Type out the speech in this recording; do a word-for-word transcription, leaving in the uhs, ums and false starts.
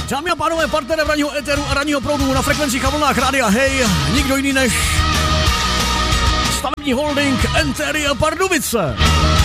Dámy a pánové, partnerem ranního éteru a ranního proudu na frekvencích a vlnách Rádia Hej, nikdo jiný než stavební holding Enteria Pardubice.